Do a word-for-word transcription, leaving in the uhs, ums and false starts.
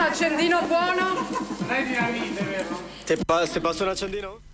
accendino buono? Non è dinamite, vero? Se, pa- se passa un accendino?